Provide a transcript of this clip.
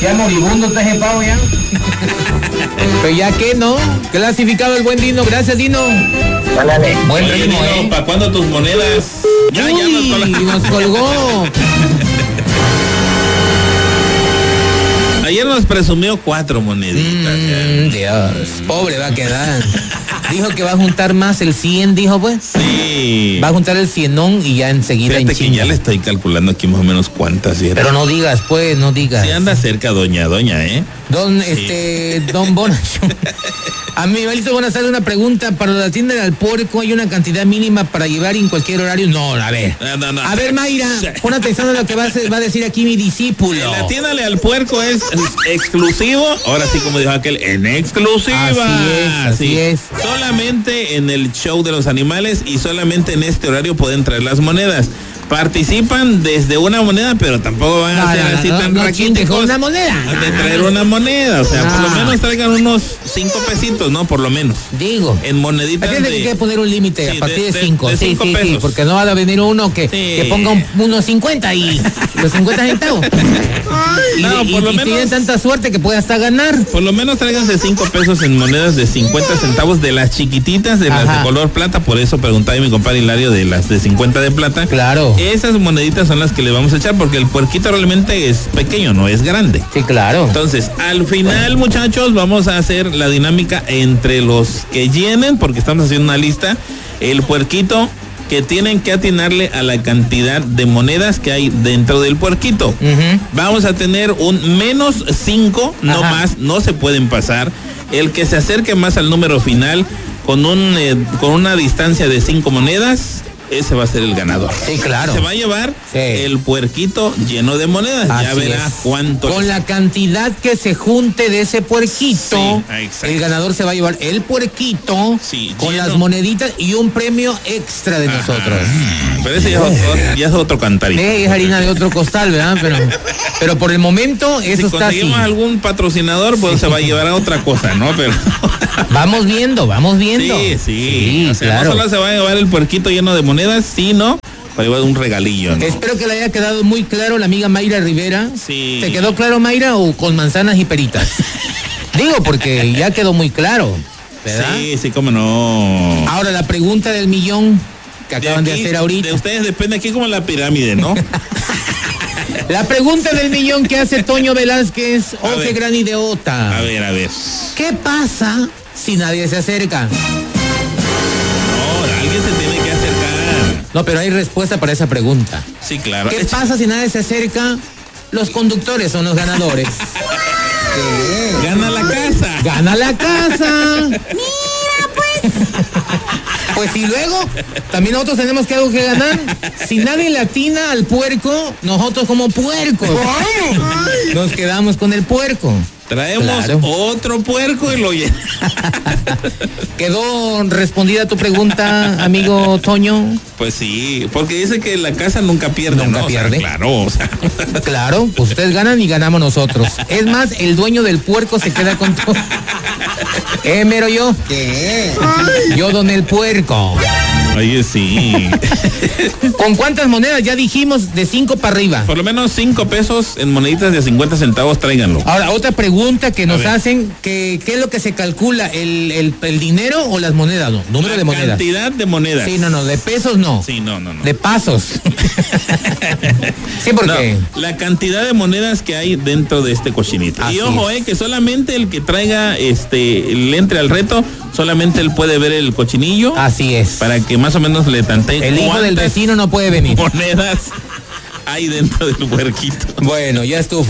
Ya moribundo está ese pavo ya. Pero ya que no, clasificado el buen Dino, gracias Dino. Ándale. Buen Oye, ritmo, Dino, ¿para cuándo tus monedas? Ya Nos colgó. Ayer nos presumió 4 moneditas. Dios, pobre va a quedar. Dijo que va a juntar más el 100, dijo pues. Sí. Va a juntar el 100 y ya enseguida Fíjate en que chinga. ya le estoy calculando aquí más o menos cuántas. ¿Sí? Pero no digas, pues, no digas. Sí anda cerca doña, ¿eh? Don Bonacho. A mí, Valito, van a hacer una pregunta. Para la tienda del puerco, ¿hay una cantidad mínima para llevar en cualquier horario? No, a ver. No. A ver, Mayra, pon atención a lo que va a decir aquí mi discípulo. En la tienda al puerco es exclusivo. Ahora sí, como dijo aquel, en exclusiva. Así es. Solamente en el show de los animales y solamente en este horario pueden traer las monedas. Participan desde una moneda, pero tampoco van a ser así tan raquíticos. Con una moneda. De traer una moneda, o sea, por lo menos traigan unos 5 pesitos, ¿no? Por lo menos. Digo. En moneditas Aquí hay que poner un límite a partir de 5. de 5 pesos. Sí, porque no va a venir uno que ponga unos 50 y los 50 centavos. Por lo menos tiene tanta suerte que puede hasta ganar. Por lo menos tráiganse 5 pesos en monedas de 50 centavos de las chiquititas, de las de color plata. Por eso preguntaba mi compadre Hilario de las de 50 de plata. Claro. Esas moneditas son las que le vamos a echar porque el puerquito realmente es pequeño, no es grande. Sí, claro. Entonces, al final, muchachos, vamos a hacer la dinámica entre los que llenen, porque estamos haciendo una lista. El puerquito, que tienen que atinarle a la cantidad de monedas que hay dentro del puerquito. Vamos a tener un menos 5, no más, no se pueden pasar. El que se acerque más al número final con una distancia de 5 monedas, ese va a ser el ganador. Sí, claro. Se va a llevar el puerquito lleno de monedas. Así ya verá cuánto. Con la cantidad que se junte de ese puerquito, el ganador se va a llevar el puerquito con lleno, las moneditas y un premio extra de nosotros. Pero ese ya es otro cantarito. Es harina de otro costal, ¿verdad? Pero por el momento eso está así. Si conseguimos algún patrocinador, pues se va a llevar a otra cosa, ¿no? Pero Vamos viendo. Sí, o sea, claro. No solo se va a llevar el puerquito lleno de monedas, sino va a llevar un regalillo, ¿no? Espero que le haya quedado muy claro la amiga Mayra Rivera. Sí. ¿Te quedó claro, Mayra, o con manzanas y peritas? Digo, porque ya quedó muy claro, ¿verdad? Sí, cómo no. Ahora, la pregunta del millón que acaban de hacer ahorita. De ustedes depende aquí como la pirámide, ¿no? La pregunta del millón que hace Toño Velázquez, qué gran idiota. A ver. ¿Qué pasa si nadie se acerca? No, alguien se tiene que acercar. No, pero hay respuesta para esa pregunta. Sí, claro. ¿Qué pasa si nadie se acerca? Los conductores son los ganadores. Gana la casa. Gana la casa. Mira, pues. Pues y luego, también nosotros tenemos que algo que ganar. Si nadie le atina al puerco, nosotros como puercos nos quedamos con el puerco. Traemos otro puerco y lo llenamos. ¿Quedó respondida tu pregunta, amigo Toño? Pues sí, porque dice que la casa nunca pierde. Nunca pierde. O sea, claro. Claro, pues ustedes ganan y ganamos nosotros. Es más, el dueño del puerco se queda con todo. Mero yo. ¿Qué? Yo doné el puerco. Oye, sí. ¿Con cuántas monedas? Ya dijimos, de 5 para arriba. Por lo menos 5 pesos en moneditas de 50 centavos, tráiganlo. Ahora, otra pregunta que nos hacen, ¿qué es lo que se calcula? ¿El dinero o las monedas? No, número de monedas. Cantidad de monedas. Sí, no, de pesos no. Sí, no. De pasos. Sí, porque la cantidad de monedas que hay dentro de este cochinito. Así y ojo, que solamente el que traiga le entre al reto, solamente él puede ver el cochinillo. Así es. Para que más o menos le tantee. El hijo del vecino no puede venir. Monedas hay dentro del puerquito. Bueno, ya estuvo.